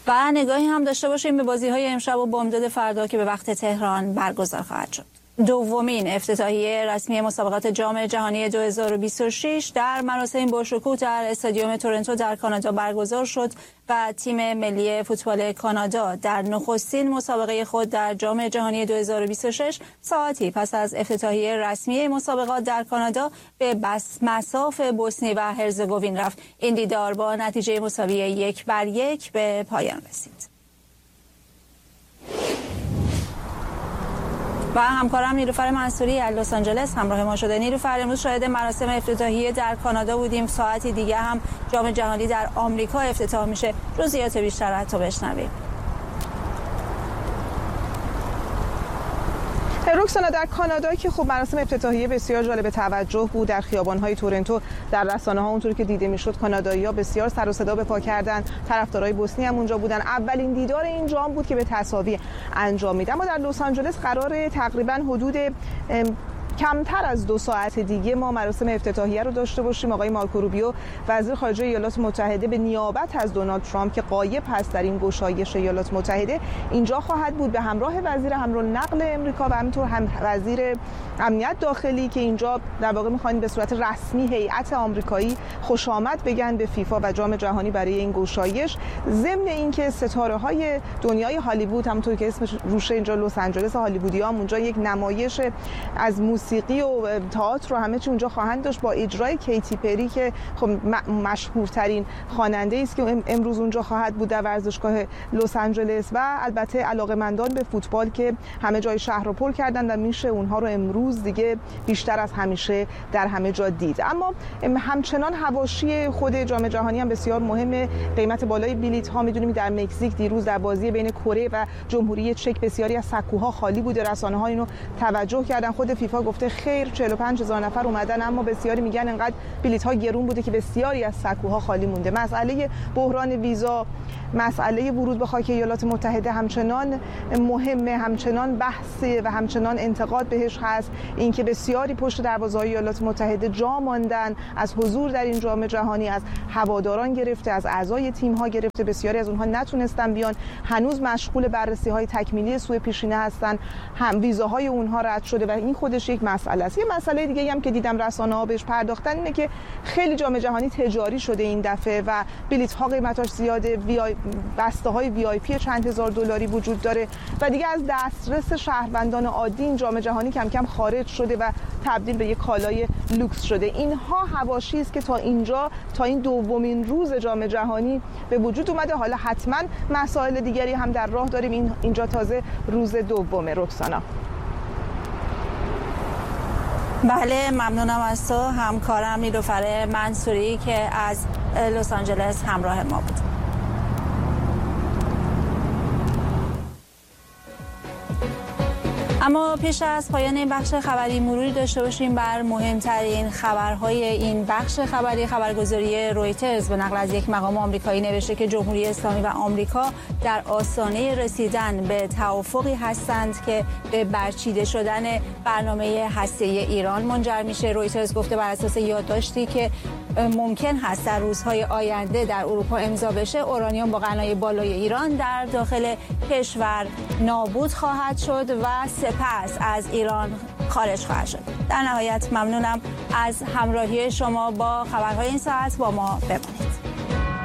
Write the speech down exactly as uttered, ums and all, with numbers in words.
و نگاهی هم داشته باشیم به بازی‌های امشب و بامداد فردا که به وقت تهران برگزار خواهد شد. دومین افتتاحیه رسمی مسابقات جام جهانی دو هزار و بیست و شش در مراسم باشکوه در استادیوم تورنتو در کانادا برگزار شد و تیم ملی فوتبال کانادا در نخستین مسابقه خود در جام جهانی دو هزار و بیست و شش ساعتی پس از افتتاحیه رسمی مسابقات در کانادا به بس مصاف بوسنی و هرزگوین رفت. این دیدار با نتیجه مساوی یک بر یک به پایان رسید. و همکارم نیلوفر منصوری از لس آنجلس همراه ما شده. نیلوفر، امروز شاهد مراسم افتتاحیه در کانادا بودیم، ساعتی دیگه هم جام جهانی در آمریکا افتتاح میشه. جزئیات بیشتر از تو بشنویم. رکسانا، در کانادا که خب مراسم افتتاحیه بسیار جالب توجه بود، در خیابان‌های تورنتو در رسانه‌ها اونطوری که دیده میشد کانادایی‌ها بسیار سر و صدا به پا کردن، طرفدارای بوسنی هم اونجا بودن. اولین دیدار این جام بود که به تساوی انجام میده. اما در لس آنجلس قراره تقریبا حدود کمتر از دو ساعت دیگه ما مراسم افتتاحیه رو داشته باشیم. آقای مارکو روبیو وزیر خارجه ایالات متحده به نیابت از دونالد ترامپ که غایب هست در این گشایش ایالات متحده اینجا خواهد بود به همراه وزیر امر نقل امریکا و همینطور هم وزیر امنیت داخلی که اینجا در واقع می‌خوان به صورت رسمی هیئت آمریکایی خوش آمد بگن به فیفا و جام جهانی برای این گشایش. ضمن اینکه ستاره‌های دنیای هالیوود همونطور که اسمش روشه اینجا لس آنجلس هالیوودی‌ها اونجا یک نمایش از موسیقی و تئاتر رو همه چی اونجا خواهند داشت با اجرای کیتی پری که خب مشهورترین خواننده است که امروز اونجا خواهد بود در ورزشگاه لس آنجلس و البته علاقه‌مندان به فوتبال که همه جای شهر رو پر کردن و میشه اونها رو امروز دیگه بیشتر از همیشه در همه جا دید. اما همچنان حواشی خود جام جهانی هم بسیار مهمه. قیمت بالای بلیط ها میدونیم در مکزیک دیروز در بازی بین کره و جمهوری چک بسیاری از سکوها خالی بوده. رسانه‌ها اینو توجه کردن. خود فیفا گفته خیر چهل و پنج هزار نفر اومدن، اما بسیاری میگن انقدر بلیط ها گرون بوده که بسیاری از سکوها خالی مونده. مسئله بحران ویزا، مسئله ورود به خاک ایالات متحده همچنان مهمه، همچنان بحث و همچنان انتقاد بهش هست. اینکه بسیاری پشت دروازه‌های ایالات متحده جا ماندن از حضور در این جام جهانی، از هواداران گرفته از اعضای تیم‌ها گرفته، بسیاری از اونها نتونستن بیان، هنوز مشغول بررسی‌های تکمیلی سوء پیشینه هستن، هم ویزاهای اونها رد شده و این خودش یک مسئله است. یه مسئله دیگه هم که دیدم رسانه‌ها بهش پرداختن اینه که خیلی جام جهانی تجاری شده این دفعه و بلیط‌ها قیمتاش زیاده، وی آی بسته‌های وی آی پی چند هزار دلاری وجود داره و دیگه از دسترس شهروندان عادی این جام جهانی کم کم خارج شده و تبدیل به یک کالای لوکس شده. اینها حواشی است که تا اینجا تا این دومین روز جام جهانی به وجود اومده. حالا حتما مسائل دیگری هم در راه داریم. این اینجا تازه روز دومه. رکسانا. بله، ممنونم از تو همکارم نیلوفر منصوری که از لس آنجلس همراه ما بود. اما پیش از پایان این بخش خبری مروری داشته باشیم بر مهمترین خبرهای این بخش خبری. خبرگزاری رویترز به نقل از یک مقام آمریکایی نوشته که جمهوری اسلامی و آمریکا در آستانه رسیدن به توافقی هستند که به برچیده شدن برنامه هسته‌ای ایران منجر میشه. رویترز گفته بر اساس یادداشتی که ممکن هست در روزهای آینده در اروپا امضا بشه، اورانیوم با غنای بالای ایران در داخل کشور نابود خواهد شد و سپس از ایران خارج خواهد شد. در نهایت ممنونم از همراهی شما با خبرهای این ساعت. با ما بمانید.